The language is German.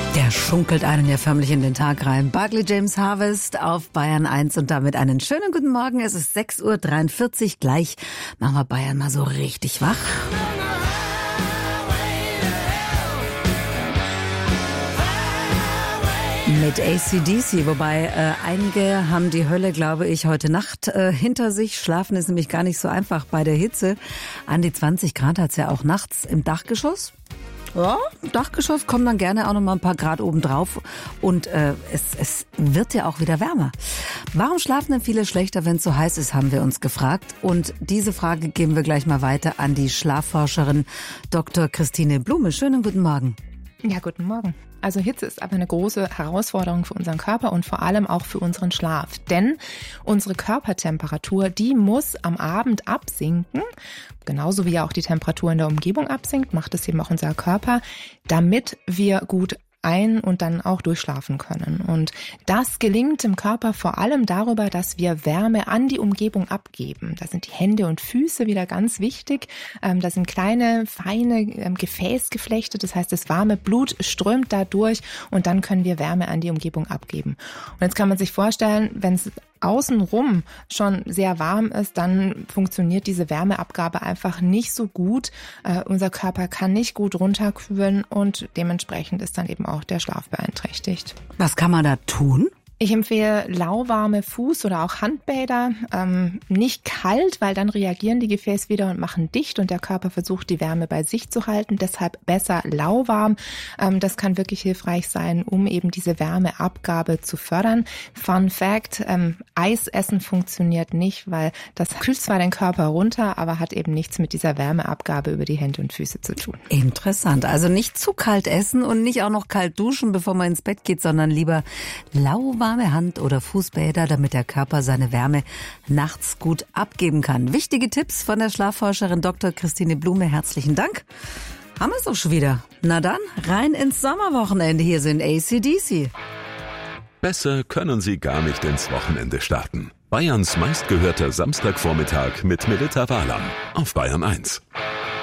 Der schunkelt einen ja förmlich in den Tag rein. Barclay James Harvest auf Bayern 1 und damit einen schönen guten Morgen. Es ist 6:43 Uhr. Gleich machen wir Bayern mal so richtig wach. Mit AC/DC, wobei einige haben die Hölle, glaube ich, heute Nacht hinter sich. Schlafen ist nämlich gar nicht so einfach bei der Hitze. An die 20 Grad hat's ja auch nachts im Dachgeschoss. Ja, im Dachgeschoss kommen dann gerne auch noch mal ein paar Grad oben drauf und es wird ja auch wieder wärmer. Warum schlafen denn viele schlechter, wenn es so heiß ist, haben wir uns gefragt. Und diese Frage geben wir gleich mal weiter an die Schlafforscherin Dr. Christine Blume. Schönen guten Morgen. Ja, guten Morgen. Also Hitze ist aber eine große Herausforderung für unseren Körper und vor allem auch für unseren Schlaf. Denn unsere Körpertemperatur, die muss am Abend absinken. Genauso wie auch die Temperatur in der Umgebung absinkt, macht es eben auch unser Körper, damit wir gut ein- und dann auch durchschlafen können. Und das gelingt im Körper vor allem darüber, dass wir Wärme an die Umgebung abgeben. Da sind die Hände und Füße wieder ganz wichtig. Da sind kleine, feine Gefäßgeflechte. Das heißt, das warme Blut strömt da durch und dann können wir Wärme an die Umgebung abgeben. Und jetzt kann man sich vorstellen, wenn es außenrum schon sehr warm ist, dann funktioniert diese Wärmeabgabe einfach nicht so gut. Unser Körper kann nicht gut runterkühlen und dementsprechend ist dann eben auch der Schlaf beeinträchtigt. Was kann man da tun? Ich empfehle lauwarme Fuß- oder auch Handbäder, nicht kalt, weil dann reagieren die Gefäße wieder und machen dicht und der Körper versucht, die Wärme bei sich zu halten. Deshalb besser lauwarm. Das kann wirklich hilfreich sein, um eben diese Wärmeabgabe zu fördern. Fun Fact, Eisessen funktioniert nicht, weil das kühlt zwar den Körper runter, aber hat eben nichts mit dieser Wärmeabgabe über die Hände und Füße zu tun. Interessant. Also nicht zu kalt essen und nicht auch noch kalt duschen, bevor man ins Bett geht, sondern lieber lauwarme Hand- oder Fußbäder, damit der Körper seine Wärme nachts gut abgeben kann. Wichtige Tipps von der Schlafforscherin Dr. Christine Blume. Herzlichen Dank. Haben wir es auch schon wieder. Na dann, rein ins Sommerwochenende. Hier sind AC/DC. Besser können Sie gar nicht ins Wochenende starten. Bayerns meistgehörter Samstagvormittag mit Melita Wahlam auf Bayern 1.